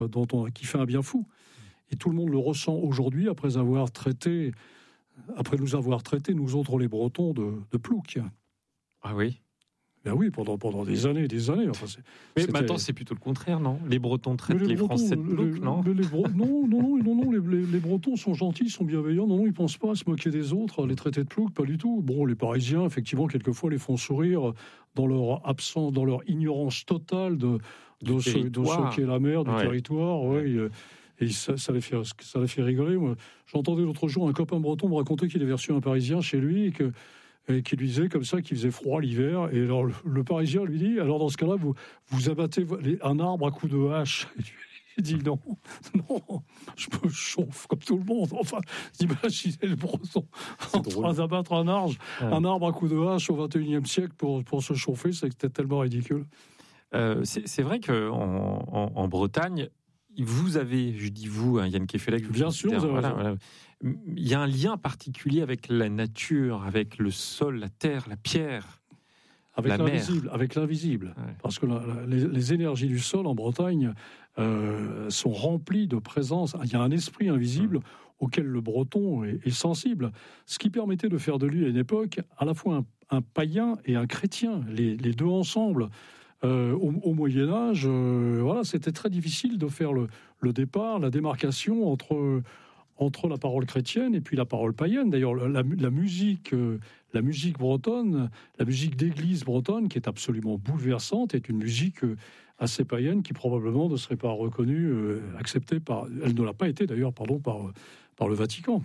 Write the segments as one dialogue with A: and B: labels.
A: qui fait un bien fou. Et tout le monde le ressent aujourd'hui après nous avoir traités, nous autres les Bretons, de ploucs.
B: Ah oui.
A: Ben oui, pendant des années. Enfin,
B: mais maintenant, c'est plutôt le contraire, non? Les Bretons traitent les Français de ploucs, non?
A: Non, les Bretons sont gentils, sont bienveillants. Non, ils ne pensent pas à se moquer des autres, à les traiter de ploucs, pas du tout. Bon, les Parisiens, effectivement, quelquefois, les font sourire dans leur absence, dans leur ignorance totale de ce qu'est la mer, du territoire. Ouais. Et ça les fait rigoler. Moi, j'entendais l'autre jour un copain breton me raconter qu'il avait reçu un Parisien chez lui et qui lui disait comme ça qu'il faisait froid l'hiver. Et alors le Parisien lui dit, alors dans ce cas-là, vous abattez un arbre à coups de hache. Il dit non, je me chauffe comme tout le monde. Enfin, imaginez le Breton en train d'abattre un arbre à coups de hache au XXIe siècle pour se chauffer, c'était tellement ridicule.
B: C'est vrai qu'en Bretagne, vous avez, je dis vous, Yann Kefelec,
A: bien sûr,
B: voilà. Il y a un lien particulier avec la nature, avec le sol, la terre, la pierre,
A: avec
B: l'invisible.
A: Avec l'invisible. Ouais. Parce que les énergies du sol en Bretagne sont remplies de présence. Il y a un esprit invisible auquel le Breton est sensible. Ce qui permettait de faire de lui à une époque à la fois un païen et un chrétien, les deux ensemble. Au Moyen-Âge, c'était très difficile de faire le départ, la démarcation entre la parole chrétienne et puis la parole païenne. D'ailleurs, la musique bretonne, la musique d'église bretonne, qui est absolument bouleversante, est une musique assez païenne qui probablement ne serait pas reconnue, acceptée elle ne l'a pas été d'ailleurs, par le Vatican.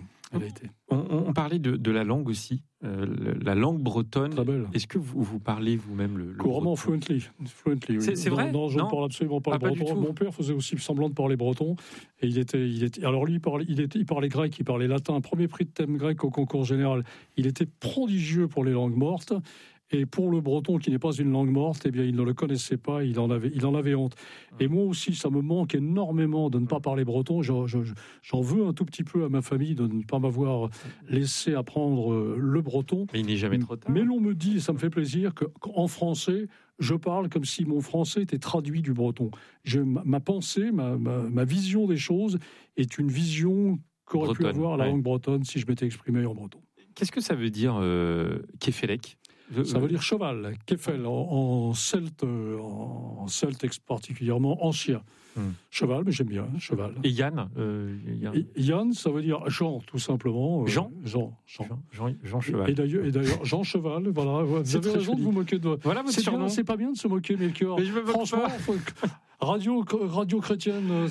B: On parlait de la langue aussi, la langue bretonne.
A: Très belle.
B: Est-ce que vous parlez vous-même le
A: couramment fluently, oui.
B: C'est vrai?
A: Non, je ne parle absolument pas le breton. Mon père faisait aussi semblant de parler breton. Et il était. Alors lui, il parlait grec, il parlait latin. Premier prix de thème grec au concours général. Il était prodigieux pour les langues mortes. Et pour le breton, qui n'est pas une langue morte, eh bien, il ne le connaissait pas, il en avait honte. Et moi aussi, ça me manque énormément de ne pas parler breton. J'en veux un tout petit peu à ma famille de ne pas m'avoir laissé apprendre le breton.
B: Mais il n'est jamais trop tard.
A: Mais l'on me dit, et ça me fait plaisir, qu'en français, je parle comme si mon français était traduit du breton. Ma pensée, ma vision des choses est une vision qu'aurait pu avoir la langue bretonne si je m'étais exprimé en breton.
B: Qu'est-ce que ça veut dire, Kefelec ?
A: Ça veut dire cheval, Kefel, en celte particulièrement ancien. Cheval, mais j'aime bien, cheval.
B: Et Yann
A: Yann, ça veut dire Jean, tout simplement.
B: Jean Cheval.
A: Et d'ailleurs, Jean Cheval, voilà. Vous avez raison de vous moquer de...
B: Voilà votre surnom.
A: C'est pas bien de se moquer, Melchior. Franchement, radio chrétienne,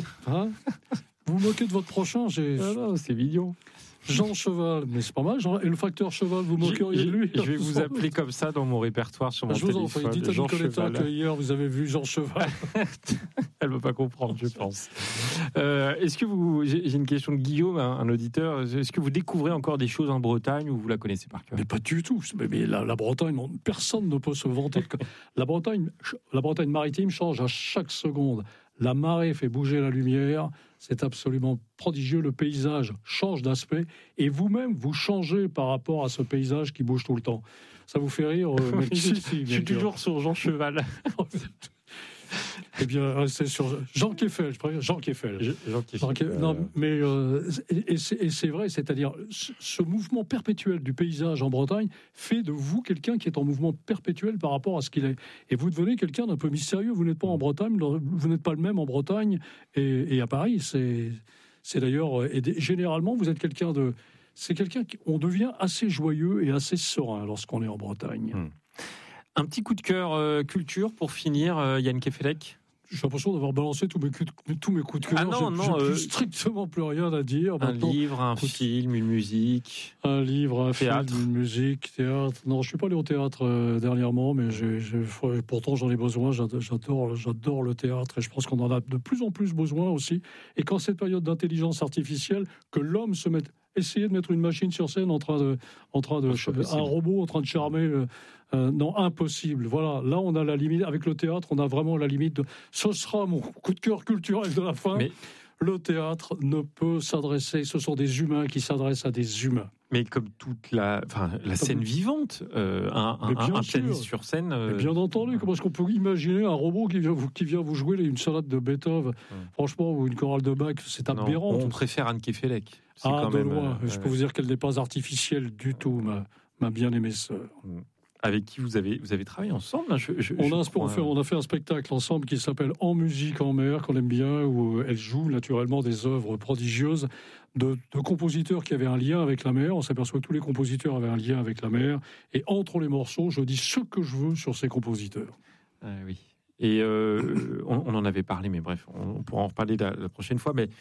A: vous moquez de votre prochain,
B: non, c'est mignon.
A: Jean Cheval, mais c'est pas mal. Et le facteur Cheval, vous moqueriez de lui.
B: Je vais vous appeler comme ça dans mon répertoire sur mon téléphone.
A: Je vous en prie, dites à Nicoletta que hier vous avez vu Jean Cheval.
B: Elle ne veut pas comprendre, je pense. Est-ce que j'ai une question de Guillaume, un auditeur. Est-ce que vous découvrez encore des choses en Bretagne ou vous la connaissez par cœur?
A: Mais pas du tout. Mais la Bretagne, personne ne peut se vanter. La Bretagne maritime change à chaque seconde. La marée fait bouger la lumière, c'est absolument prodigieux, le paysage change d'aspect, et vous-même, vous changez par rapport à ce paysage qui bouge tout le temps. Ça vous fait rire
B: Je suis toujours sur Jean Cheval.
A: Eh bien, restez sur Jean Kefelec. Je préfère Jean Kefelec. Non, mais c'est vrai, c'est-à-dire ce mouvement perpétuel du paysage en Bretagne fait de vous quelqu'un qui est en mouvement perpétuel par rapport à ce qu'il est. Et vous devenez quelqu'un d'un peu mystérieux. Vous n'êtes pas en Bretagne, vous n'êtes pas le même en Bretagne et à Paris. C'est d'ailleurs, et généralement, vous êtes quelqu'un de... C'est quelqu'un on devient assez joyeux et assez serein lorsqu'on est en Bretagne.
B: Un petit coup de cœur culture pour finir, Yann Kefelec.
A: J'ai l'impression d'avoir balancé tous mes coups de cœur.
B: Ah non,
A: j'ai strictement plus rien à dire.
B: Un livre, un film, une musique.
A: Un livre, un
B: théâtre.
A: Film, une musique, théâtre. Non, je suis pas allé au théâtre dernièrement, mais pourtant j'en ai besoin. J'adore le théâtre et je pense qu'on en a de plus en plus besoin aussi. Et quand cette période d'intelligence artificielle, que l'homme se mette, essayer de mettre une machine sur scène en train de un robot en train de charmer. Non, impossible. Voilà, là on a la limite. Avec le théâtre, on a vraiment la limite. Ce sera mon coup de cœur culturel de la fin.
B: Mais
A: Le théâtre ne peut s'adresser, ce sont des humains qui s'adressent à des humains.
B: Mais comme toute la scène vivante, un pianiste sur scène...
A: Bien entendu, comment est-ce qu'on peut imaginer un robot qui vient vous jouer une sonate de Beethoven, franchement, ou une chorale de Bach, c'est aberrant.
B: On préfère Anne Kefelec.
A: De loin. Je peux vous dire qu'elle n'est pas artificielle du tout, ma bien-aimée sœur.
B: Avec qui vous avez travaillé ensemble,
A: on a fait un spectacle ensemble qui s'appelle En musique en mer, qu'on aime bien, où elle joue naturellement des œuvres prodigieuses de compositeurs qui avaient un lien avec la mer. On s'aperçoit que tous les compositeurs avaient un lien avec la mer. Et entre les morceaux, je dis ce que je veux sur ces compositeurs.
B: Oui. Et on en avait parlé, mais bref, on pourra en reparler la prochaine fois. Mais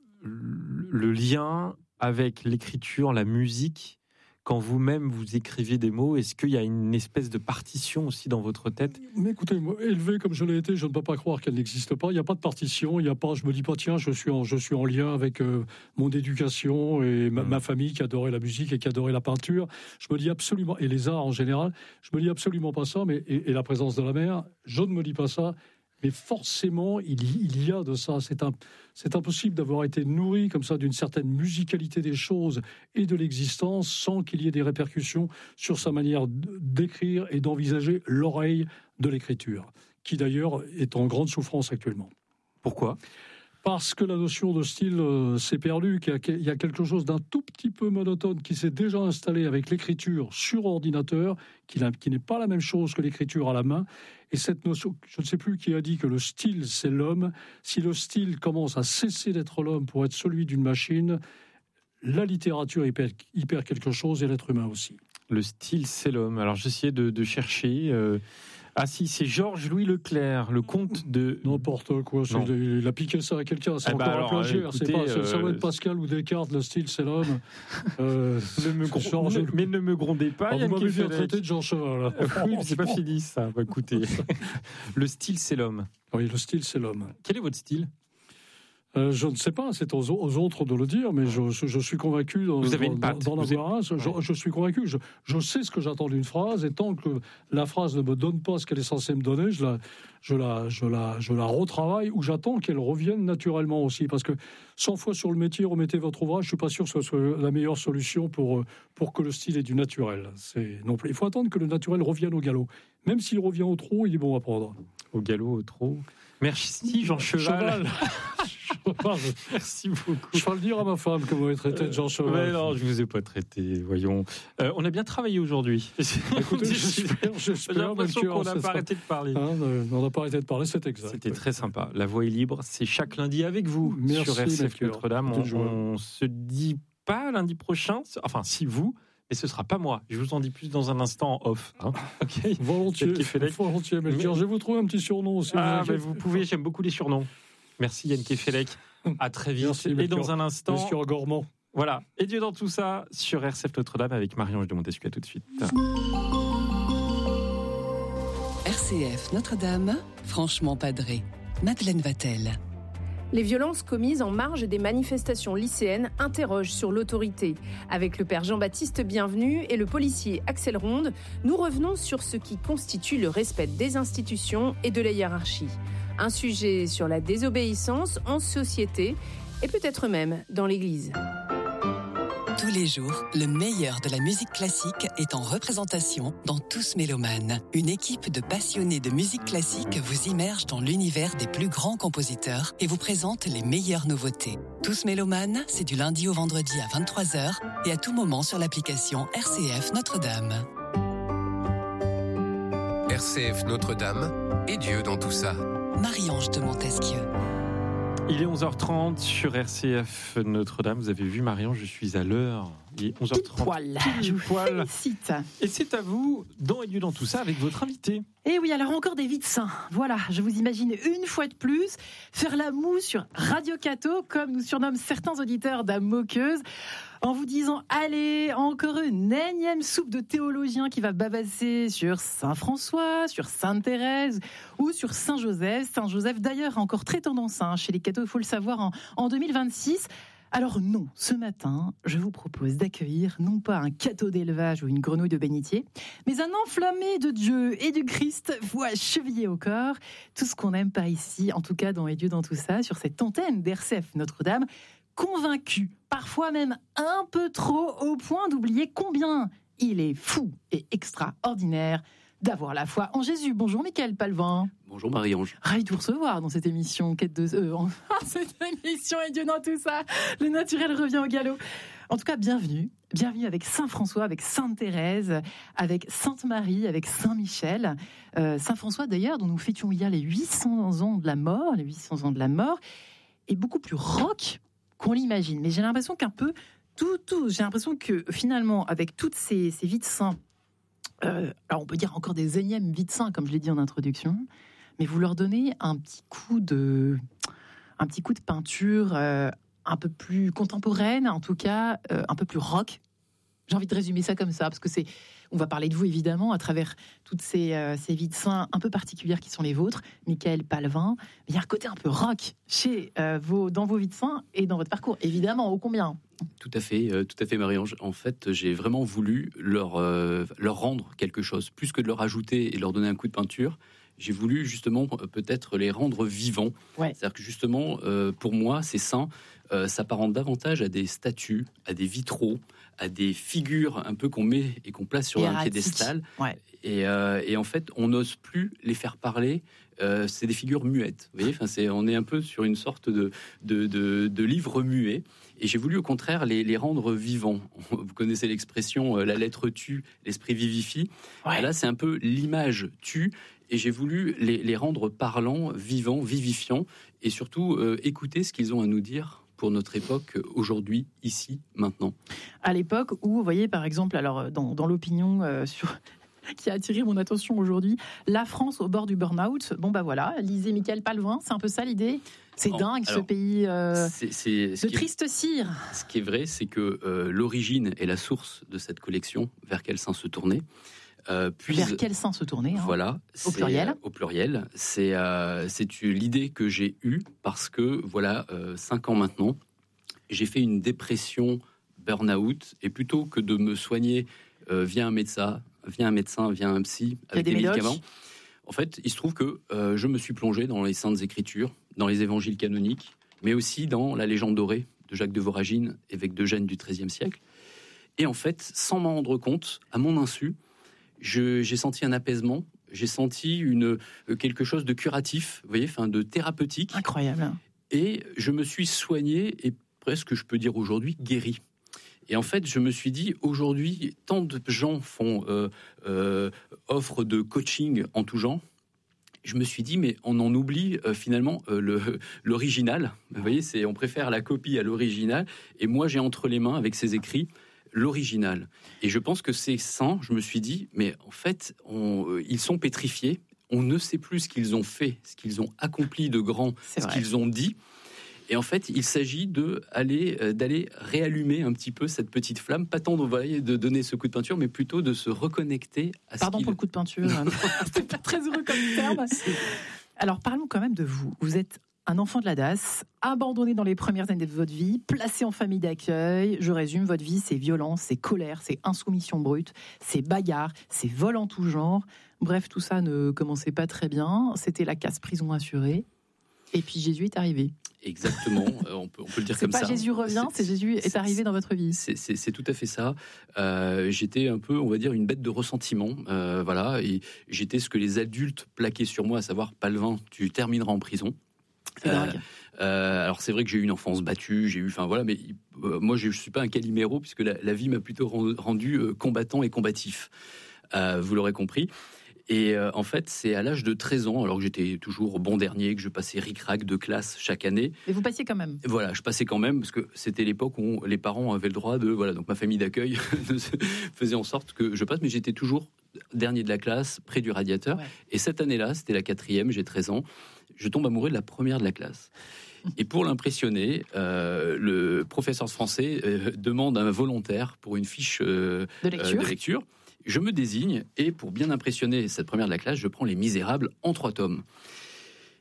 B: le lien avec l'écriture, la musique, quand vous-même vous écrivez des mots, est-ce qu'il y a une espèce de partition aussi dans votre tête ?
A: Mais écoutez, moi, élevé comme je l'ai été, je ne peux pas croire qu'elle n'existe pas. Il n'y a pas de partition, je me dis pas, tiens, je suis en lien avec mon éducation et ma famille qui adorait la musique et qui adorait la peinture. Je me dis absolument, et les arts en général, je me dis absolument pas ça, et la présence de la mer, je ne me dis pas ça. Mais forcément, il y a de ça. C'est impossible d'avoir été nourri comme ça d'une certaine musicalité des choses et de l'existence sans qu'il y ait des répercussions sur sa manière d'écrire et d'envisager l'oreille de l'écriture, qui d'ailleurs est en grande souffrance actuellement.
B: Pourquoi ?
A: Parce que la notion de style s'est perdue, qu'il y a quelque chose d'un tout petit peu monotone qui s'est déjà installé avec l'écriture sur ordinateur, qui n'est pas la même chose que l'écriture à la main. Et cette notion, je ne sais plus qui a dit que le style, c'est l'homme. Si le style commence à cesser d'être l'homme pour être celui d'une machine, la littérature y perd quelque chose et l'être humain aussi.
B: Le style, c'est l'homme. Alors j'essayais de chercher... Ah si, c'est Georges-Louis Leclerc, le comte de...
A: N'importe quoi, il a piqué ça à quelqu'un, c'est encore un plagiaire, ça va être Pascal ou Descartes, le style c'est l'homme.
B: Mais ne me grondez pas,
A: vous m'avez bien traité de Jean Cheval.
B: Oui, c'est pas fini ça, écoutez. Le style c'est l'homme.
A: Oui, le style c'est l'homme.
B: Quel est votre style ?
A: Je ne sais pas, c'est aux autres de le dire, mais je suis convaincu d'en avoir un. Je suis convaincu, je sais ce que j'attends d'une phrase, et tant que la phrase ne me donne pas ce qu'elle est censée me donner, je la retravaille, ou j'attends qu'elle revienne naturellement aussi. Parce que 100 fois sur le métier, remettez votre ouvrage, je ne suis pas sûr que ce soit la meilleure solution pour que le style ait du naturel. Non plus. Il faut attendre que le naturel revienne au galop. Même s'il revient au trot, il est bon à prendre.
B: Au galop, au trot. Merci Jean Cheval. Merci beaucoup.
A: Je vais le dire à ma femme que vous m'avez traité de Jean Cheval.
B: Mais non, je ne vous ai pas traité, voyons. On a bien travaillé aujourd'hui.
A: Écoutez, j'espère.
B: J'ai l'impression qu'on n'a pas arrêté de parler.
A: On n'a pas arrêté de parler, c'est exact.
B: C'était très sympa. La voix est libre, c'est chaque lundi avec vous.
A: Merci,
B: sur RCF Notre-Dame. On se dit pas lundi prochain, enfin si vous... Et ce ne sera pas moi. Je vous en dis plus dans un instant en off. Okay.
A: Volontiers. Mais je vais vous trouver un petit surnom aussi.
B: Vous pouvez, j'aime beaucoup les surnoms. Merci Yann Kefelec. À très vite.
A: Merci,
B: et dans un instant.
A: Monsieur Gourmand.
B: Voilà. Et Dieu dans tout ça sur RCF Notre-Dame avec Marie-Ange de Montesquieu. À tout de suite.
C: RCF Notre-Dame, franchement padré. Madeleine Vatel.
D: Les violences commises en marge des manifestations lycéennes interrogent sur l'autorité. Avec le père Jean-Baptiste Bienvenu et le policier Axel Ronde, nous revenons sur ce qui constitue le respect des institutions et de la hiérarchie. Un sujet sur la désobéissance en société et peut-être même dans l'Église.
C: Tous les jours, le meilleur de la musique classique est en représentation dans Tous Mélomanes. Une équipe de passionnés de musique classique vous immerge dans l'univers des plus grands compositeurs et vous présente les meilleures nouveautés. Tous Mélomanes, c'est du lundi au vendredi à 23h et à tout moment sur l'application RCF Notre-Dame.
E: RCF Notre-Dame et Dieu dans tout ça.
C: Marie-Ange de Montesquieu.
B: Il est 11h30 sur RCF Notre-Dame. Vous avez vu, Marion, je suis à l'heure. Il est 11h30.
F: Je vous félicite.
B: Et c'est à vous, dans et Dieu dans tout ça, avec votre invité.
F: Et oui, alors encore des vies de saints. Voilà, je vous imagine une fois de plus faire la moue sur Radio Cato, comme nous surnomment certains auditeurs d'âme moqueuse, en vous disant, allez, encore une énième soupe de théologiens qui va babasser sur Saint-François, sur Sainte-Thérèse ou sur Saint-Joseph. Saint-Joseph, d'ailleurs, a encore très tendance chez les cathos, il faut le savoir, en 2026. Alors non, ce matin, je vous propose d'accueillir non pas un cateau d'élevage ou une grenouille de bénitier, mais un enflammé de Dieu et du Christ, voix chevillée au corps. Tout ce qu'on aime par ici, en tout cas dans Et Dieu dans tout ça, sur cette antenne d'RCF Notre-Dame, convaincu, parfois même un peu trop, au point d'oublier combien il est fou et extraordinaire d'avoir la foi en Jésus. Bonjour Mickaël Palvin.
G: Bonjour Marie-Ange.
F: Ravi de vous recevoir dans cette émission cette émission Et Dieu dans tout ça. Le naturel revient au galop. En tout cas, bienvenue. Bienvenue avec Saint François, avec Sainte Thérèse, avec Sainte Marie, avec Saint Michel. Saint François d'ailleurs, dont nous fêtions hier les 800 ans de la mort, est beaucoup plus rock qu'on l'imagine. Mais j'ai l'impression qu'un peu j'ai l'impression que finalement, avec toutes ces vies de saints, alors on peut dire encore des énièmes vies de saints, comme je l'ai dit en introduction, mais vous leur donnez un petit coup de peinture un peu plus contemporaine, en tout cas un peu plus rock. J'ai envie de résumer ça comme ça, parce que on va parler de vous évidemment à travers toutes ces vies de saints un peu particulières qui sont les vôtres, Mickaël Palvin. Mais il y a un côté un peu rock dans vos vies de saints et dans votre parcours, évidemment, ô combien.
G: Tout à fait, Marie-Ange. En fait, j'ai vraiment voulu leur rendre quelque chose, plus que de leur ajouter et leur donner un coup de peinture. J'ai voulu justement peut-être les rendre vivants. Ouais. C'est-à-dire que justement, pour moi, ces saints s'apparentent davantage à des statues, à des vitraux, à des figures un peu qu'on met et qu'on place sur un piédestal. Ouais. Et en fait, on n'ose plus les faire parler. C'est des figures muettes. Vous voyez, on est un peu sur une sorte de livre muet. Et j'ai voulu au contraire les rendre vivants. Vous connaissez l'expression la lettre tue, l'esprit vivifie. Ouais. Là, c'est un peu l'image tue. Et j'ai voulu les rendre parlants, vivants, vivifiants. Et surtout, écouter ce qu'ils ont à nous dire pour notre époque, aujourd'hui, ici, maintenant.
F: À l'époque où, vous voyez, par exemple, alors dans l'opinion qui a attiré mon attention aujourd'hui, la France au bord du burn-out. Bon, bah voilà, lisez Mickaël Palvin, c'est un peu ça l'idée. C'est dingue, ce pays de triste cire.
G: Ce qui est vrai, c'est que l'origine et la source de cette collection, vers quel saint se tourner,
F: vers quel saint se tourner,
G: voilà,
F: au pluriel.
G: Au pluriel, c'est l'idée que j'ai eue parce que, voilà, 5 ans maintenant, j'ai fait une dépression burn-out, et plutôt que de me soigner via un médecin, via un psy, avec des médicaments, en fait, il se trouve que je me suis plongé dans les Saintes Écritures, dans les évangiles canoniques, mais aussi dans la légende dorée de Jacques de Voragine, évêque d'Eugène du XIIIe siècle. Et en fait, sans m'en rendre compte, à mon insu, j'ai senti un apaisement, j'ai senti quelque chose de curatif, vous voyez, de thérapeutique.
F: Incroyable.
G: Et je me suis soigné et presque, je peux dire aujourd'hui, guéri. Et en fait, je me suis dit, aujourd'hui, tant de gens offrent de coaching en tout genre. Je me suis dit, mais on en oublie finalement l'original. Vous voyez, on préfère la copie à l'original. Et moi, j'ai entre les mains, avec ces écrits, l'original. Et je pense que ces saints, je me suis dit, mais en fait, ils sont pétrifiés. On ne sait plus ce qu'ils ont fait, ce qu'ils ont accompli de grand, ce qu'ils ont dit. Et en fait, il s'agit d'aller réallumer un petit peu cette petite flamme, pas tant de donner ce coup de peinture, mais plutôt de se reconnecter à
F: Pardon pour le coup de peinture, c'était pas très heureux comme terme. Alors parlons quand même de vous. Vous êtes un enfant de la DAS, abandonné dans les premières années de votre vie, placé en famille d'accueil. Je résume, votre vie, c'est violence, c'est colère, c'est insoumission brute, c'est bagarre, c'est vol en tout genre. Bref, tout ça ne commençait pas très bien. C'était la casse-prison assurée. Et puis Jésus est arrivé.
G: Exactement, on peut le dire comme ça.
F: C'est pas Jésus revient, c'est Jésus est arrivé dans votre vie.
G: C'est tout à fait ça. J'étais un peu, on va dire, une bête de ressentiment. Voilà, et j'étais ce que les adultes plaquaient sur moi, à savoir, Palvin, tu termineras en prison. Alors c'est vrai que j'ai eu une enfance battue, mais moi je suis pas un Calimero, puisque la vie m'a plutôt rendu combattant et combatif. Vous l'aurez compris. Et en fait, c'est à l'âge de 13 ans, alors que j'étais toujours bon dernier, que je passais ric-rac de classe chaque année.
F: Mais vous passiez quand même.
G: Voilà, je passais quand même, parce que c'était l'époque où les parents avaient le droit de... Voilà, donc ma famille d'accueil faisait en sorte que je passe, mais j'étais toujours dernier de la classe, près du radiateur. Ouais. Et cette année-là, c'était la 4e, j'ai 13 ans, je tombe amoureux de la première de la classe. Et pour l'impressionner, le professeur de français demande un volontaire pour une fiche de lecture. Je me désigne, et pour bien impressionner cette première de la classe, je prends Les Misérables en 3 tomes.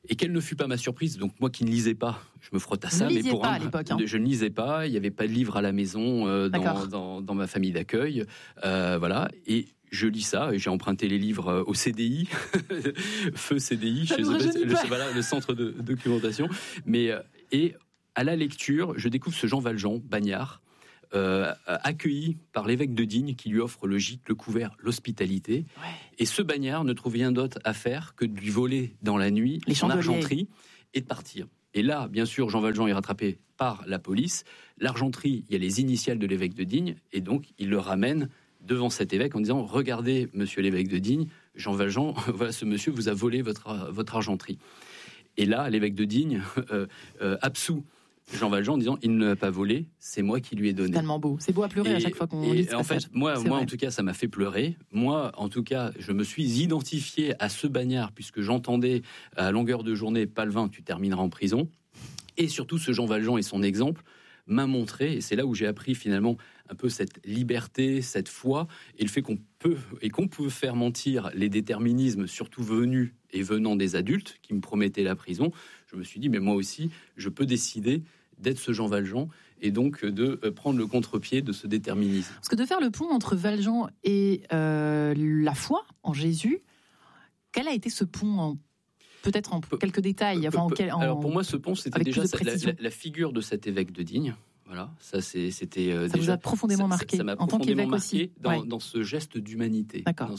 G: Et quelle ne fut pas ma surprise, donc moi qui ne lisais pas, je me frotte à ça.
F: Mais pour à l'époque, hein.
G: Je ne lisais pas, il n'y avait pas de livre à la maison dans ma famille d'accueil. Voilà, et je lis ça, et j'ai emprunté les livres au CDI, Feu CDI, le centre de documentation. Et à la lecture, je découvre ce Jean Valjean, bagnard, accueilli par l'évêque de Digne qui lui offre le gîte, le couvert, l'hospitalité. Ouais. Et ce bagnard ne trouve rien d'autre à faire que de lui voler dans la nuit son argenterie et de partir. Et là, bien sûr, Jean Valjean est rattrapé par la police. L'argenterie, il y a les initiales de l'évêque de Digne, et donc il le ramène devant cet évêque en disant « Regardez, monsieur l'évêque de Digne, Jean Valjean, voilà, ce monsieur vous a volé votre argenterie. » Et là, l'évêque de Digne absout Jean Valjean en disant il ne l'a pas volé, c'est moi qui lui ai donné.
F: C'est tellement beau. C'est beau à pleurer à chaque fois qu'on lit.
G: En fait, moi en tout cas, ça m'a fait pleurer. Moi, en tout cas, je me suis identifié à ce bagnard puisque j'entendais à longueur de journée Palvin, tu termineras en prison. Et surtout, ce Jean Valjean et son exemple m'a montré, et c'est là où j'ai appris finalement un peu cette liberté, cette foi, et le fait qu'on peut faire mentir les déterminismes, surtout venant des adultes qui me promettaient la prison. Je me suis dit, mais moi aussi, je peux décider d'être ce Jean Valjean et donc de prendre le contre-pied de ce déterminisme.
F: Parce que de faire le pont entre Valjean et la foi en Jésus, quel a été ce pont peut-être en quelques détails.
G: Alors pour moi, ce pont, c'était déjà la figure de cet évêque de Digne. Voilà, ça c'était.
F: Ça vous a profondément marqué en tant qu'évêque aussi,
G: dans ce geste d'humanité, dans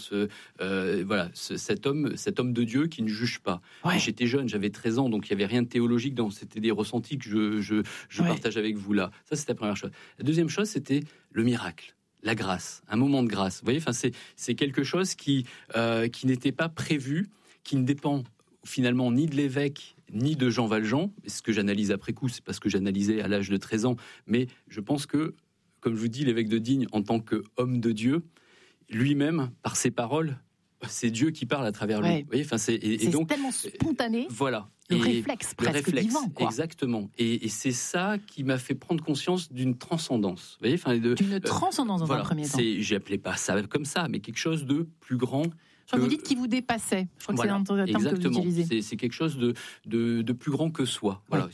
G: cet homme de Dieu qui ne juge pas. Ouais. J'étais jeune, j'avais 13 ans, donc il y avait rien de théologique dans. C'était des ressentis que je partage avec vous là. Ça, c'était la première chose. La deuxième chose, c'était le miracle. La grâce, un moment de grâce. Vous voyez, c'est quelque chose qui n'était pas prévu, qui ne dépend finalement ni de l'évêque ni de Jean Valjean. Ce que j'analyse après coup, c'est parce que j'analysais à l'âge de 13 ans. Mais je pense que, comme je vous dis, l'évêque de Digne, en tant qu'homme de Dieu, lui-même, par ses paroles, c'est Dieu qui parle à travers lui. Vous voyez,
F: c'est donc tellement spontané.
G: Voilà.
F: Le réflexe presque divin, quoi.
G: Exactement. Et c'est ça qui m'a fait prendre conscience d'une transcendance. Vous voyez,
F: d'une transcendance dans un premier temps.
G: J'appelais pas ça comme ça, mais quelque chose de plus grand.
F: Vous dites qu'il vous dépassait. Je crois que c'est un terme que vous utilisez.
G: C'est quelque chose de plus grand que soi. Voilà.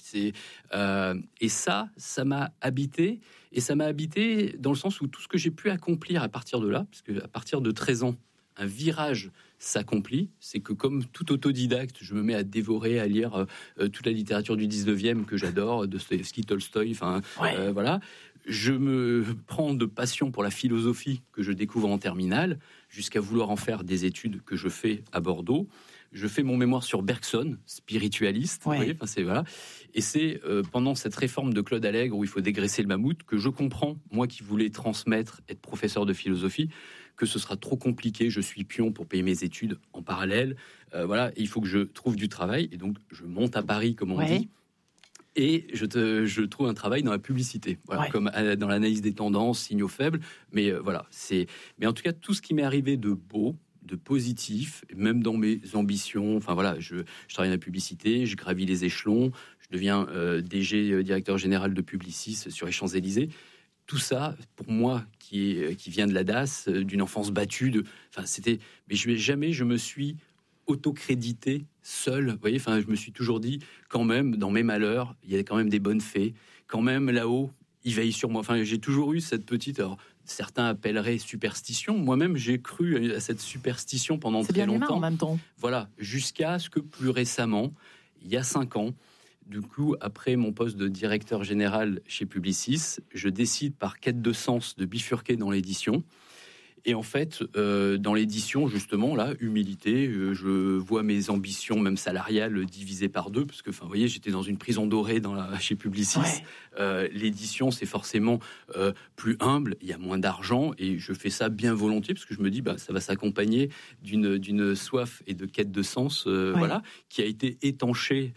G: Et ça m'a habité. Et ça m'a habité dans le sens où tout ce que j'ai pu accomplir à partir de là, parce qu'à partir de 13 ans, un virage s'accomplit. C'est que comme tout autodidacte, je me mets à dévorer, à lire toute la littérature du 19e que j'adore, Dostoïevski, Tolstoï, voilà. Je me prends de passion pour la philosophie que je découvre en terminale, jusqu'à vouloir en faire des études que je fais à Bordeaux. Je fais mon mémoire sur Bergson, spiritualiste. Vous voyez, voilà. Et c'est pendant cette réforme de Claude Allègre où il faut dégraisser le mammouth que je comprends, moi qui voulais transmettre, être professeur de philosophie, que ce sera trop compliqué. Je suis pion pour payer mes études en parallèle. Voilà, et il faut que je trouve du travail. Et donc, je monte à Paris, comme on dit. Et je trouve un travail dans la publicité, voilà, comme dans l'analyse des tendances, signaux faibles. Mais voilà, mais en tout cas, tout ce qui m'est arrivé de beau, de positif, même dans mes ambitions. Enfin voilà, je travaille dans la publicité, je gravis les échelons, je deviens DG, directeur général de Publicis sur les Champs-Élysées. Tout ça, pour moi, qui vient de la DAS, d'une enfance battue, mais jamais je me suis autocrédité seul. Vous voyez, je me suis toujours dit, quand même, dans mes malheurs, il y a quand même des bonnes fées. Quand même, là-haut, il veille sur moi. J'ai toujours eu cette petite... Alors, certains appelleraient superstition. Moi-même, j'ai cru à cette superstition pendant très longtemps. C'est bien humain en
F: même temps.
G: Voilà, jusqu'à ce que plus récemment, il y a 5 ans, du coup, après mon poste de directeur général chez Publicis, je décide par quête de sens de bifurquer dans l'édition. Et en fait, dans l'édition, justement, là, humilité, je vois mes ambitions, même salariales, divisées par 2, parce que, vous voyez, j'étais dans une prison dorée chez Publicis. L'édition, c'est forcément plus humble, il y a moins d'argent, et je fais ça bien volontiers, parce que je me dis, ça va s'accompagner d'une soif et de quête de sens, voilà, qui a été étanchée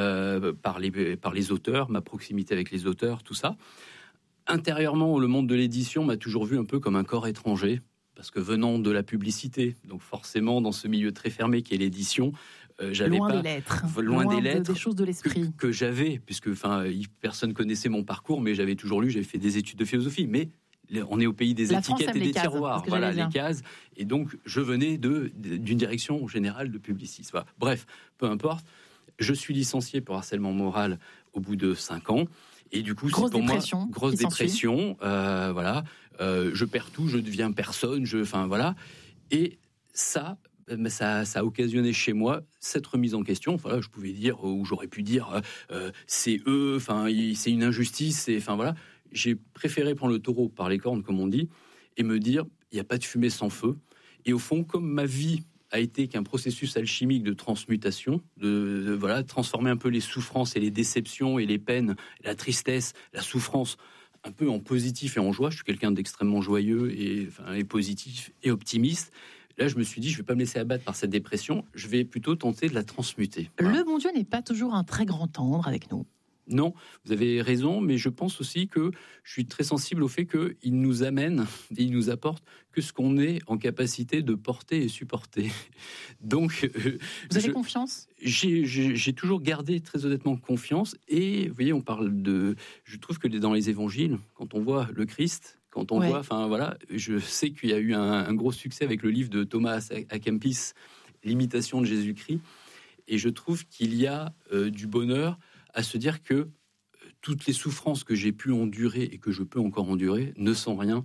G: par les auteurs, ma proximité avec les auteurs, tout ça. Intérieurement, le monde de l'édition m'a toujours vu un peu comme un corps étranger, parce que venant de la publicité, donc forcément dans ce milieu très fermé qui est l'édition, j'avais
F: loin
G: pas
F: des lettres,
G: loin des lettres,
F: des choses de l'esprit
G: que j'avais, puisque personne connaissait mon parcours, mais j'avais toujours lu, j'avais fait des études de philosophie, mais on est au pays des étiquettes et des tiroirs, voilà, les cases, et donc je venais d'une direction générale de Publicis. Voilà. Bref, peu importe. Je suis licencié pour harcèlement moral au bout de 5 ans. Et du coup,
F: grosse
G: c'est pour
F: dépression,
G: moi grosse dépression. Voilà. Je perds tout, je deviens personne. Enfin voilà. Et ça a occasionné chez moi cette remise en question. Enfin, je pouvais dire, ou j'aurais pu dire, c'est eux. Enfin, c'est une injustice. Enfin voilà. J'ai préféré prendre le taureau par les cornes, comme on dit, et me dire, il n'y a pas de fumée sans feu. Et au fond, comme ma vie a été qu'un processus alchimique de transmutation, de transformer un peu les souffrances et les déceptions et les peines, la tristesse, la souffrance, un peu en positif et en joie. Je suis quelqu'un d'extrêmement joyeux et positif et optimiste. Là, je me suis dit, je ne vais pas me laisser abattre par cette dépression, je vais plutôt tenter de la transmuter. Voilà.
F: Le bon Dieu n'est pas toujours un très grand tendre avec nous.
G: Non, vous avez raison, mais je pense aussi que je suis très sensible au fait qu'il nous amène et il nous apporte que ce qu'on est en capacité de porter et supporter. Donc,
F: vous avez confiance ?
G: J'ai toujours gardé très honnêtement confiance. Et vous voyez, on parle de... Je trouve que dans les évangiles, quand on voit le Christ, quand on voit... Enfin voilà, je sais qu'il y a eu un gros succès avec le livre de Thomas à Kempis, L'imitation de Jésus-Christ. Et je trouve qu'il y a du bonheur à se dire que toutes les souffrances que j'ai pu endurer et que je peux encore endurer ne sont rien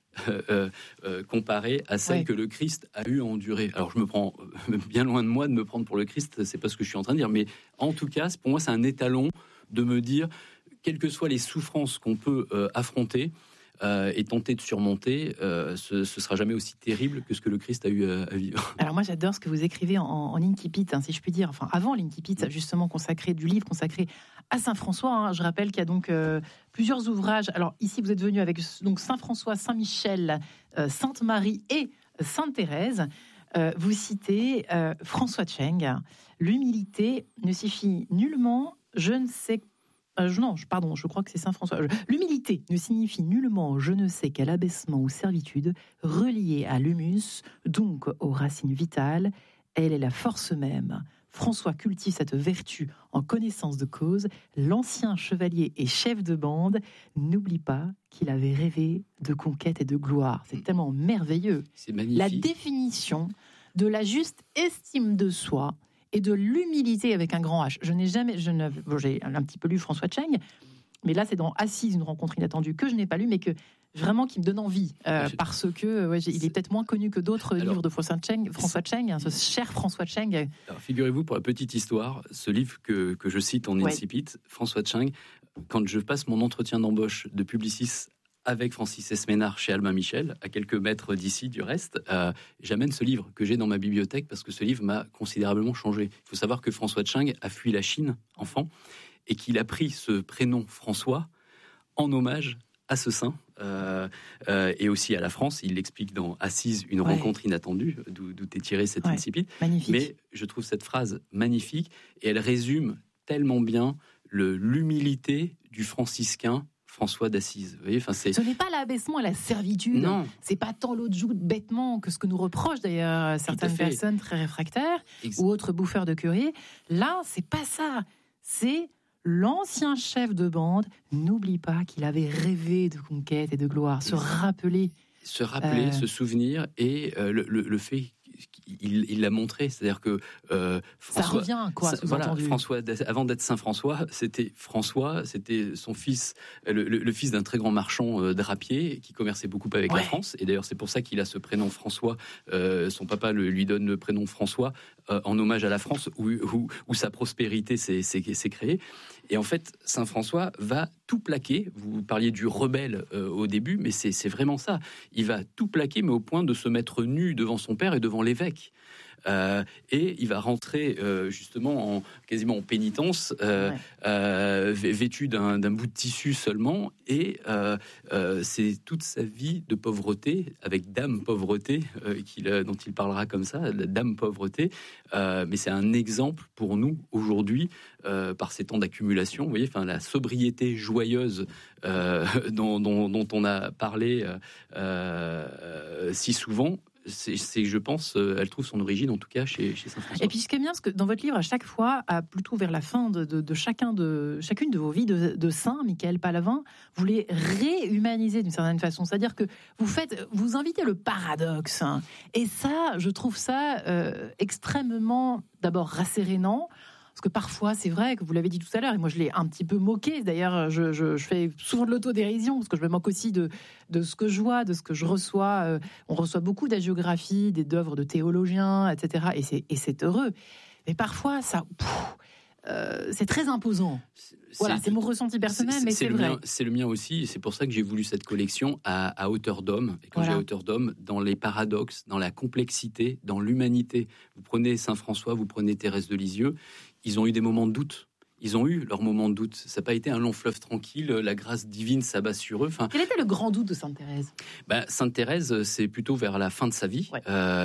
G: comparées à celles que le Christ a eu à endurer. Alors je me prends bien loin de moi de me prendre pour le Christ, c'est pas ce que je suis en train de dire, mais en tout cas, pour moi, c'est un étalon de me dire, quelles que soient les souffrances qu'on peut affronter, et tenter de surmonter, ce sera jamais aussi terrible que ce que le Christ a eu à vivre.
F: Alors moi j'adore ce que vous écrivez en incipit, si je puis dire, enfin avant l'incipit, justement du livre consacré à Saint François. Je rappelle qu'il y a donc plusieurs ouvrages. Alors ici vous êtes venu avec donc Saint François, Saint Michel, Sainte Marie et Sainte Thérèse. Vous citez François Tcheng, l'humilité ne signifie nullement je crois que c'est Saint François. L'humilité ne signifie nullement je ne sais quel abaissement ou servitude reliée à l'humus, donc aux racines vitales. Elle est la force même. François cultive cette vertu en connaissance de cause. L'ancien chevalier et chef de bande n'oublie pas qu'il avait rêvé de conquête et de gloire. C'est tellement merveilleux.
G: C'est magnifique.
F: La définition de la juste estime de soi et de l'humilité avec un grand H. J'ai un petit peu lu François Tcheng, mais là c'est dans Assise, une rencontre inattendue que je n'ai pas lu, mais qui me donne envie, parce que il est peut-être moins connu que d'autres livres de François Tcheng, ce cher François Tcheng.
G: Alors figurez-vous, pour la petite histoire, ce livre que je cite en incipit, François Tcheng, quand je passe mon entretien d'embauche de Publicis avec Francis Esménard chez Albin Michel, à quelques mètres d'ici du reste, j'amène ce livre que j'ai dans ma bibliothèque parce que ce livre m'a considérablement changé. Il faut savoir que François Tcheng a fui la Chine, enfant, et qu'il a pris ce prénom François en hommage à ce saint, et aussi à la France. Il l'explique dans Assise, une rencontre inattendue, d'où est tiré cet incipit.
F: Magnifique.
G: Mais je trouve cette phrase magnifique, et elle résume tellement bien l'humilité du franciscain François d'Assise. Vous voyez,
F: ce n'est pas l'abaissement et la servitude.
G: Non.
F: C'est pas tant l'autre joue bêtement que ce que nous reprochent d'ailleurs certaines personnes très réfractaires ou autres bouffeurs de curé. Là, c'est pas ça. C'est l'ancien chef de bande n'oublie pas qu'il avait rêvé de conquête et de gloire. Se rappeler,
G: se souvenir, et le fait il l'a montré, c'est-à-dire que
F: François, ça revient, quoi,
G: François, avant d'être Saint François, c'était son fils, le fils d'un très grand marchand drapier qui commerçait beaucoup avec la France, et d'ailleurs c'est pour ça qu'il a ce prénom François. Son papa lui donne le prénom François en hommage à la France où sa prospérité s'est créée. Et en fait, Saint François va tout plaquer. Vous parliez du rebelle au début, mais c'est vraiment ça. Il va tout plaquer, mais au point de se mettre nu devant son père et devant l'évêque. Et il va rentrer justement quasiment en pénitence, vêtu d'un bout de tissu seulement, et c'est toute sa vie de pauvreté, avec dame pauvreté, dont il parlera comme ça, la dame pauvreté, mais c'est un exemple pour nous aujourd'hui, par ces temps d'accumulation, vous voyez, la sobriété joyeuse dont on a parlé si souvent. C'est, je pense, elle trouve son origine, en tout cas, chez Saint François.
F: Et puis, ce qui est bien, c'est que dans votre livre, à chaque fois, plutôt vers la fin de chacune de vos vies de saint, Michael Palavin, vous les réhumanisez d'une certaine façon. C'est-à-dire que vous invitez le paradoxe. Et ça, je trouve ça extrêmement, d'abord, rassérénant, Parce que parfois, c'est vrai que vous l'avez dit tout à l'heure, et moi je l'ai un petit peu moqué. D'ailleurs, je fais souvent de l'autodérision, parce que je me moque aussi de ce que je vois, de ce que je reçois. On reçoit beaucoup d'hagiographies, d'œuvres de théologiens, etc. Et c'est heureux. Mais parfois, c'est très imposant. C'est mon ressenti personnel, mais c'est vrai.
G: C'est le mien aussi, et c'est pour ça que j'ai voulu cette collection à hauteur d'homme. Et quand j'ai à hauteur d'homme, dans les paradoxes, dans la complexité, dans l'humanité. Vous prenez Saint François, vous prenez Thérèse de Lisieux, ils ont eu des moments de doute. Ils ont eu leurs moments de doute. Ça n'a pas été un long fleuve tranquille. La grâce divine s'abat sur eux.
F: Quel était le grand doute de Sainte Thérèse ?
G: Sainte Thérèse, c'est plutôt vers la fin de sa vie.
F: Ouais.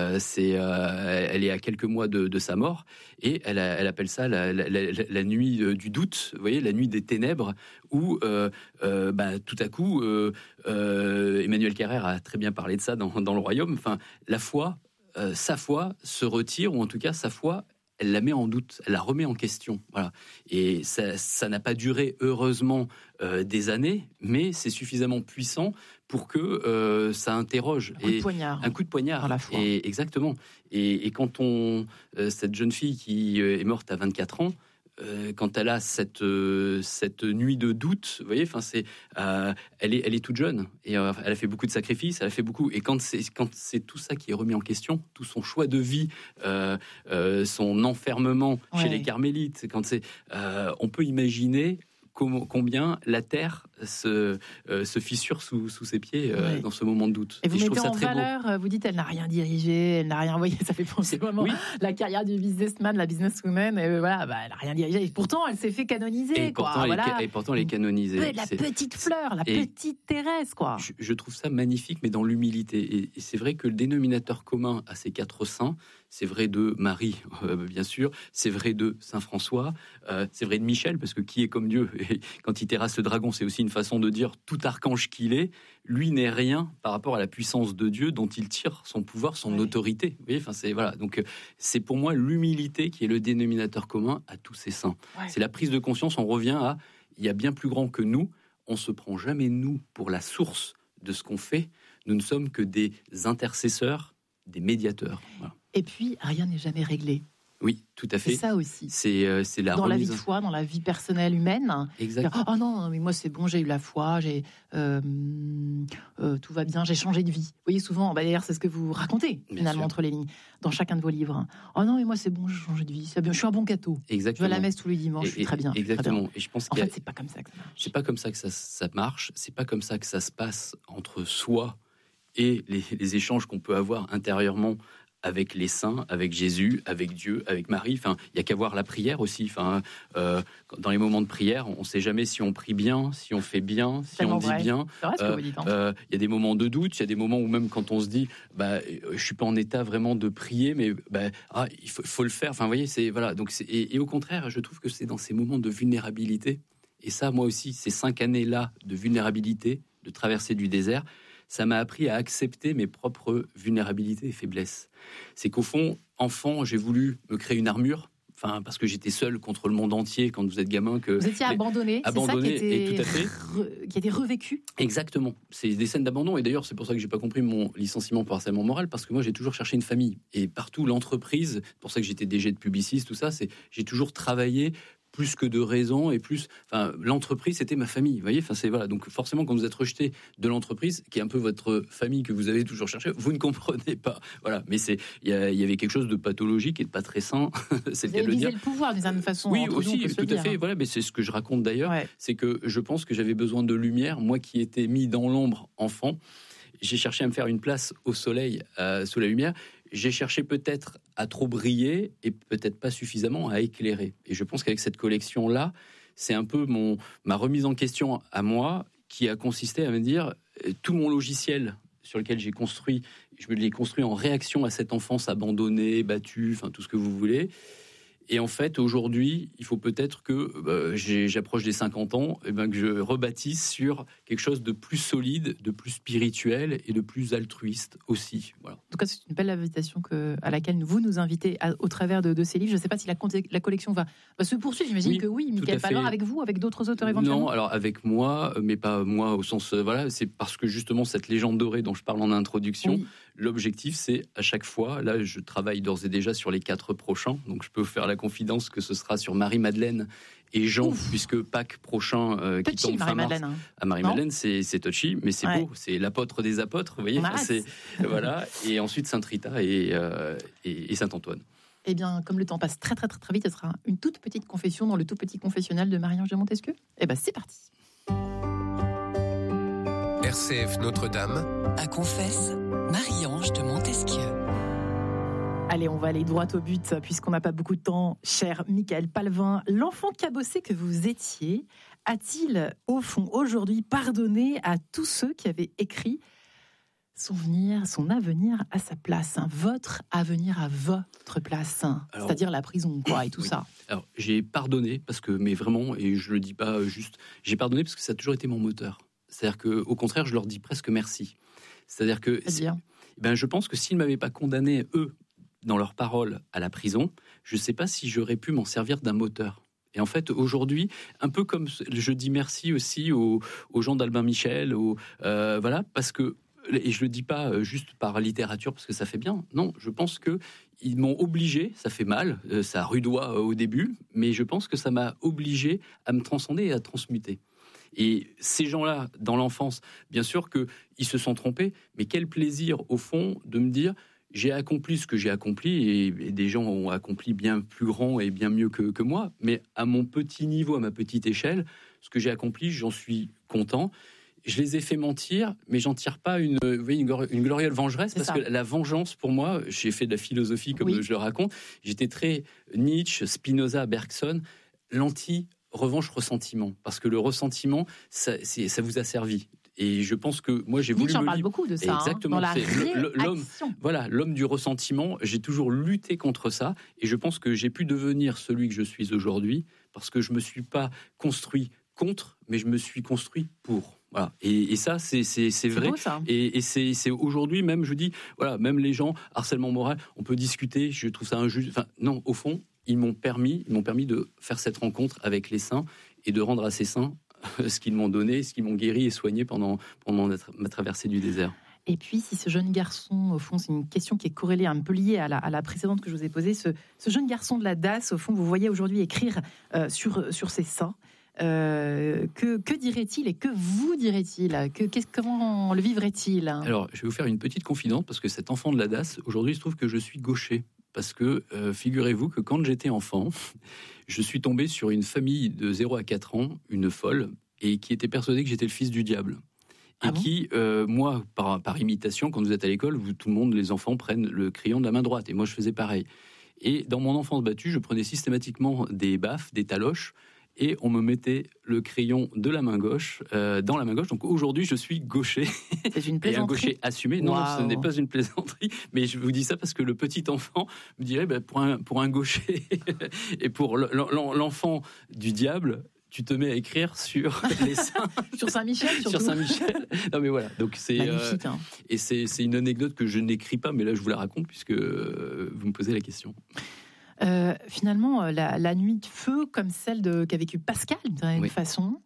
G: Elle est à quelques mois de sa mort. Et elle appelle ça la nuit du doute. Vous voyez, la nuit des ténèbres. Où tout à coup, Emmanuel Carrère a très bien parlé de ça dans Le Royaume. Enfin, la foi, sa foi se retire, ou en tout cas sa foi, elle la met en doute, elle la remet en question. Voilà. Et ça n'a pas duré, heureusement, des années, mais c'est suffisamment puissant pour que ça interroge.
F: Un coup de poignard.
G: Dans la foi. Et, exactement. Et quand cette jeune fille qui est morte à 24 ans, quand elle a cette nuit de doute, vous voyez, elle est toute jeune et elle a fait beaucoup de sacrifices, elle a fait beaucoup. Et quand c'est tout ça qui est remis en question, tout son choix de vie, son enfermement chez les carmélites, on peut imaginer combien la terre se fissure sous ses pieds dans ce moment de doute.
F: Et vous mettez en valeur, vous dites elle n'a rien dirigé, elle n'a rien envoyé, ça fait penser vraiment la carrière du businessman, la businesswoman, elle n'a rien dirigé. Et pourtant, elle s'est fait canoniser.
G: Et pourtant, elle est canonisée.
F: La petite fleur, la petite Thérèse, quoi.
G: Je trouve ça magnifique, mais dans l'humilité. Et c'est vrai que le dénominateur commun à ces 4 saints, c'est vrai de Marie, bien sûr, c'est vrai de Saint François, c'est vrai de Michel, parce que qui est comme Dieu ? Et quand il terrasse le dragon, c'est aussi une façon de dire tout archange qu'il est, lui n'est rien par rapport à la puissance de Dieu dont il tire son pouvoir, son autorité. Vous voyez, voilà. Donc c'est pour moi l'humilité qui est le dénominateur commun à tous ces saints. Ouais. C'est la prise de conscience, on revient à il y a bien plus grand que nous, on se prend jamais nous pour la source de ce qu'on fait, nous ne sommes que des intercesseurs, des médiateurs. Voilà.
F: Et puis, rien n'est jamais réglé.
G: Oui, tout à fait.
F: C'est ça aussi.
G: C'est la
F: dans
G: remise...
F: la vie de foi, dans la vie personnelle humaine.
G: Exactement.
F: Oh non, mais moi c'est bon, j'ai eu la foi, tout va bien, j'ai changé de vie. Vous voyez souvent, d'ailleurs c'est ce que vous racontez finalement entre les lignes, dans chacun de vos livres. Oh non, mais moi c'est bon, j'ai changé de vie, c'est bien, je suis un bon catho.
G: Exactement.
F: Je vais à la messe tous les dimanches, je suis très bien.
G: Exactement.
F: Très bien.
G: Et je pense
F: en fait, c'est pas comme ça que ça marche.
G: C'est pas comme ça que ça marche. C'est pas comme ça que ça se passe entre soi et les échanges qu'on peut avoir intérieurement avec les saints, avec Jésus, avec Dieu, avec Marie. Enfin, il y a qu'à voir la prière aussi. Enfin, dans les moments de prière, on ne sait jamais si on prie bien, si on fait bien, si on dit bien.
F: C'est vrai ce que vous dites.
G: Il y a des moments de doute, il y a des moments où même quand on se dit, je suis pas en état vraiment de prier, mais il faut le faire. Enfin, vous voyez, voilà. Donc, et au contraire, je trouve que c'est dans ces moments de vulnérabilité. Et ça, moi aussi, ces 5 années-là de vulnérabilité, de traversée du désert, ça m'a appris à accepter mes propres vulnérabilités et faiblesses. C'est qu'au fond, enfant, j'ai voulu me créer une armure, parce que j'étais seul contre le monde entier quand vous êtes gamin.
F: Vous étiez abandonné, c'est ça qui était revécu.
G: Exactement, c'est des scènes d'abandon. Et d'ailleurs, c'est pour ça que j'ai pas compris mon licenciement pour harcèlement moral, parce que moi, j'ai toujours cherché une famille. Et partout, l'entreprise, c'est pour ça que j'étais DG de Publicis, tout ça, j'ai toujours travaillé plus que de raison et plus, l'entreprise c'était ma famille, vous voyez, voilà. Donc forcément quand vous êtes rejeté de l'entreprise, qui est un peu votre famille que vous avez toujours cherché, vous ne comprenez pas, voilà. Mais il y avait quelque chose de pathologique et de pas très sain, c'est le cas de le dire.
F: Le pouvoir d'une certaine façon.
G: Oui, aussi, tout à fait. Voilà, mais c'est ce que je raconte d'ailleurs, c'est que je pense que j'avais besoin de lumière, moi qui étais mis dans l'ombre enfant. J'ai cherché à me faire une place au soleil, sous la lumière. J'ai cherché peut-être à trop briller et peut-être pas suffisamment à éclairer. Et je pense qu'avec cette collection-là, c'est un peu ma remise en question à moi qui a consisté à me dire tout mon logiciel sur lequel j'ai construit, je me l'ai construit en réaction à cette enfance abandonnée, battue, tout ce que vous voulez. Et en fait, aujourd'hui, il faut peut-être que j'approche des 50 ans, et que je rebâtisse sur quelque chose de plus solide, de plus spirituel et de plus altruiste aussi. Voilà.
F: En tout cas, c'est une belle invitation à laquelle vous nous invitez au travers de ces livres. Je ne sais pas si la collection va se poursuivre. J'imagine que oui. Mickaël Paillard, avec vous, avec d'autres auteurs éventuellement.
G: Non, alors avec moi, mais pas moi au sens... c'est parce que justement, cette légende dorée dont je parle en introduction, l'objectif, c'est à chaque fois, là je travaille d'ores et déjà sur les 4 prochains, donc je peux vous faire la confidence que ce sera sur Marie-Madeleine et Jean, puisque Pâques prochain qui tombe fin mars. À Marie-Madeleine, c'est touchy, mais c'est beau, c'est l'apôtre des apôtres, vous voyez. Voilà. Et ensuite Sainte-Rita et Saint-Antoine.
F: Eh bien, comme le temps passe très très très très vite, ce sera une toute petite confession dans le tout petit confessionnal de Marie-Ange de Montesquieu. Eh bien, c'est parti.
E: RCF Notre-Dame.
C: À confesse, Marie-Ange de Montesquieu.
F: Allez, on va aller droit au but, puisqu'on n'a pas beaucoup de temps. Cher Michael Palvin, l'enfant cabossé que vous étiez, a-t-il, au fond, aujourd'hui, pardonné à tous ceux qui avaient écrit son avenir à sa place, votre avenir à votre place, c'est-à-dire la prison, quoi, et tout ça.
G: Alors, j'ai pardonné, mais vraiment, et je le dis pas juste, j'ai pardonné parce que ça a toujours été mon moteur. C'est-à-dire qu'au contraire, je leur dis presque merci. C'est-à-dire que je pense que s'ils ne m'avaient pas condamné, eux, dans leurs paroles à la prison, je ne sais pas si j'aurais pu m'en servir d'un moteur. Et en fait, aujourd'hui, un peu comme je dis merci aussi aux gens d'Albin Michel, parce que, et je le dis pas juste par littérature parce que ça fait bien, non, je pense que ils m'ont obligé, ça fait mal, ça rudoie au début, mais je pense que ça m'a obligé à me transcender et à transmuter. Et ces gens-là, dans l'enfance, bien sûr qu'ils se sont trompés, mais quel plaisir, au fond, de me dire j'ai accompli ce que j'ai accompli, et des gens ont accompli bien plus grand et bien mieux que moi, mais à mon petit niveau, à ma petite échelle, ce que j'ai accompli, j'en suis content. Je les ai fait mentir, mais j'en tire pas une glorieuse vengeresse, parce que la vengeance, pour moi, j'ai fait de la philosophie, comme je le raconte, j'étais très Nietzsche, Spinoza, Bergson, l'anti-revanche-ressentiment, parce que le ressentiment, ça vous a servi. Et je pense que moi, j'ai voulu...
F: Nietzsche en parle beaucoup de ça,
G: exactement,
F: dans la réaction.
G: L'homme du ressentiment, j'ai toujours lutté contre ça, et je pense que j'ai pu devenir celui que je suis aujourd'hui, parce que je me suis pas construit contre, mais je me suis construit pour. Voilà. Et ça, c'est vrai. Beau, ça. Et c'est aujourd'hui même, je dis, voilà, même les gens, harcèlement moral, on peut discuter, je trouve ça injuste. Enfin, non, au fond, ils m'ont permis de faire cette rencontre avec les saints et de rendre à ces saints ce qu'ils m'ont donné, ce qu'ils m'ont guéri et soigné pendant ma traversée du désert.
F: Et puis, si ce jeune garçon, au fond, c'est une question qui est corrélée, un peu liée à la précédente que je vous ai posée, ce jeune garçon de la DAS, au fond, vous voyez aujourd'hui écrire sur ses seins, que dirait-il et que vous dirait-il? Comment le vivrait-il?
G: Alors, je vais vous faire une petite confidence, parce que cet enfant de la DAS, aujourd'hui, il se trouve que je suis gaucher. Parce que, figurez-vous que quand j'étais enfant, je suis tombé sur une famille de 0 à 4 ans, une folle, et qui était persuadée que j'étais le fils du diable. Et qui, moi, par imitation, quand vous êtes à l'école, tout le monde, les enfants, prennent le crayon de la main droite. Et moi, je faisais pareil. Et dans mon enfance battue, je prenais systématiquement des baffes, des taloches, et on me mettait le crayon de la main gauche dans la main gauche. Donc aujourd'hui, je suis gaucher.
F: C'est une plaisanterie.
G: Et un gaucher assumé. Non, ce n'est pas une plaisanterie. Mais je vous dis ça parce que le petit enfant me dirait, pour un gaucher et pour l'enfant du diable, tu te mets à écrire sur les saints.
F: Sur Saint-Michel, surtout.
G: Sur Saint-Michel. Non, mais voilà. Donc c'est
F: magnifique.
G: Et c'est une anecdote que je n'écris pas, mais là je vous la raconte puisque vous me posez la question.
F: Finalement, la nuit de feu, comme celle qu'a vécue Pascal, d'une façon,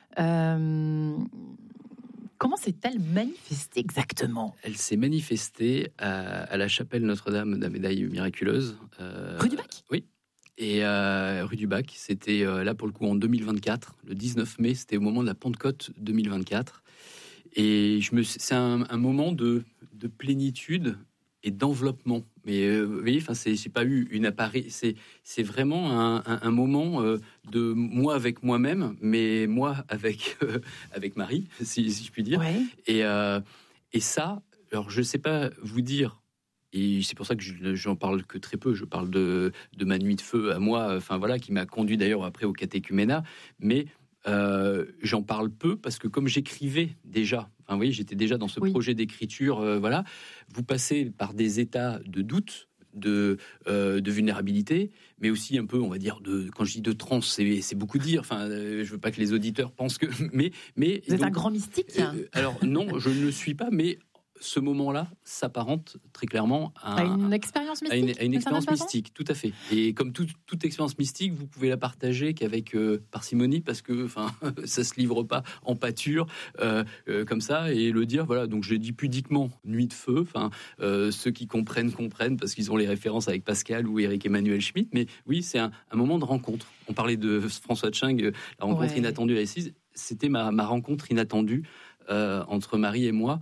F: comment s'est-elle manifestée exactement? Elle
G: s'est manifestée à la chapelle Notre-Dame de la Médaille Miraculeuse.
F: Rue du Bac?
G: Oui. Et rue du Bac, c'était là pour le coup en 2024, le 19 mai, c'était au moment de la Pentecôte 2024. Et c'est un moment de plénitude et d'enveloppement. Mais vous voyez, c'est pas eu une apparition, c'est vraiment un moment de moi avec moi-même, mais moi avec Marie, si je puis dire. Ouais. Et ça, alors je sais pas vous dire. Et c'est pour ça que j'en parle que très peu. Je parle de ma nuit de feu à moi, qui m'a conduit d'ailleurs après au catéchuménat. Mais j'en parle peu parce que comme j'écrivais déjà, vous voyez, j'étais déjà dans ce projet d'écriture. Vous passez par des états de doute, de vulnérabilité, mais aussi un peu, on va dire, quand je dis de transe, c'est beaucoup dire. Je veux pas que les auditeurs pensent que, mais
F: vous êtes un grand mystique.
G: Alors non, je ne le suis pas, mais ce moment-là s'apparente très clairement
F: à une expérience mystique.
G: À une expérience mystique, tout à fait. Et comme toute expérience mystique, vous pouvez la partager qu'avec parcimonie, parce que ça se livre pas en pâture comme ça, et le dire, voilà, donc je l'ai dit pudiquement, Nuit de feu, ceux qui comprennent, parce qu'ils ont les références avec Pascal ou Eric Emmanuel Schmitt, mais oui, c'est un moment de rencontre. On parlait de François Tching, la rencontre inattendue à Assise, c'était ma rencontre inattendue entre Marie et moi,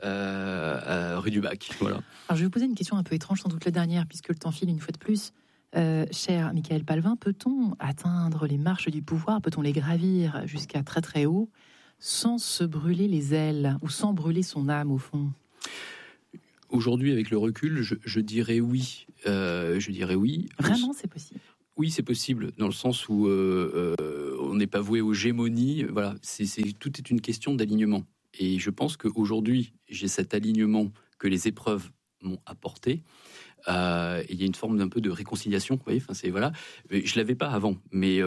G: rue du Bac. Voilà.
F: Alors je vais vous poser une question un peu étrange, sans doute la dernière, puisque le temps file une fois de plus. Cher Michael Palvin, peut-on atteindre les marches du pouvoir, peut-on les gravir jusqu'à très très haut, sans se brûler les ailes, ou sans brûler son âme au fond ?
G: Aujourd'hui, avec le recul, je dirais oui.
F: Vraiment, c'est possible ?
G: Oui, c'est possible, dans le sens où on n'est pas voué aux gémonies. Voilà, tout est une question d'alignement. Et je pense qu'aujourd'hui, j'ai cet alignement que les épreuves m'ont apporté. Il y a une forme d'un peu de réconciliation. Vous voyez, voilà. Je l'avais pas avant, mais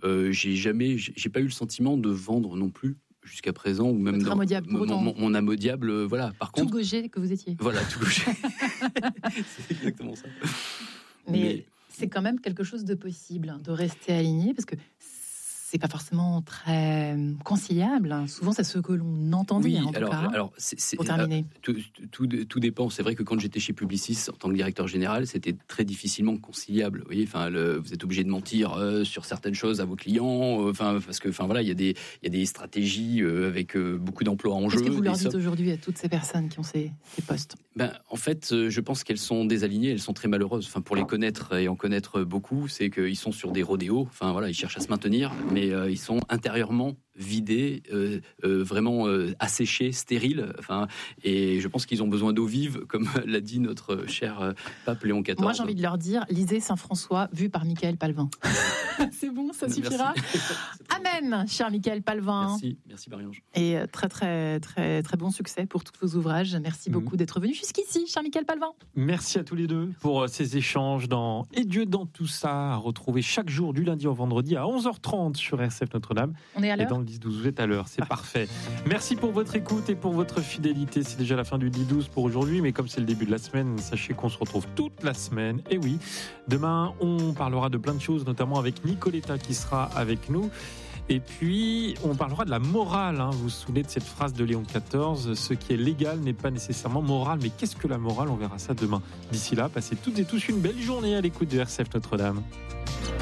G: j'ai pas eu le sentiment de vendre non plus jusqu'à présent, ou même dans mon âme au diable. Voilà. Par contre,
F: tout gaucher que vous étiez.
G: Voilà, tout gaucher. C'est exactement ça.
F: Mais c'est quand même quelque chose de possible, de rester aligné, parce que c'est pas forcément très conciliable. Souvent, c'est ce que l'on entendait,
G: oui,
F: en tout cas.
G: Alors,
F: pour terminer.
G: Tout dépend. C'est vrai que quand j'étais chez Publicis, en tant que directeur général, c'était très difficilement conciliable. Vous voyez, vous êtes obligé de mentir sur certaines choses à vos clients, parce que, voilà, il y a des stratégies avec beaucoup d'emplois en jeu.
F: Qu'est-ce que vous leur dites aujourd'hui à toutes ces personnes qui ont ces postes ?
G: En fait, je pense qu'elles sont désalignées, elles sont très malheureuses. Pour les connaître et en connaître beaucoup, c'est qu'ils sont sur des rodéos. Voilà, ils cherchent à se maintenir, mais ils sont intérieurement vidés, vraiment asséchés, stériles. Et je pense qu'ils ont besoin d'eau vive, comme l'a dit notre cher pape Léon XIV.
F: Moi, j'ai envie de leur dire, lisez Saint-François, vu par Michael Palvin. C'est bon, ça suffira. Amen, cher Michael Palvin.
G: Merci Marie-Ange.
F: Et très, très, très, très bon succès pour tous vos ouvrages. Merci beaucoup d'être venu jusqu'ici, cher Michael Palvin.
B: Merci à tous les deux pour ces échanges dans Et Dieu dans tout ça, à retrouver chaque jour du lundi au vendredi à 11h30 sur RCF Notre-Dame.
F: On est à l'heure.
B: Et dans le 10-12, vous êtes à l'heure, c'est parfait. Merci pour votre écoute et pour votre fidélité. C'est déjà la fin du 10-12 pour aujourd'hui, mais comme c'est le début de la semaine, sachez qu'on se retrouve toute la semaine. Et oui, demain, on parlera de plein de choses, notamment avec Nicoletta qui sera avec nous. Et puis, on parlera de la morale. Vous vous souvenez de cette phrase de Léon XIV, ce qui est légal n'est pas nécessairement moral. Mais qu'est-ce que la morale ? On verra ça demain. D'ici là, passez toutes et tous une belle journée à l'écoute de RCF Notre-Dame.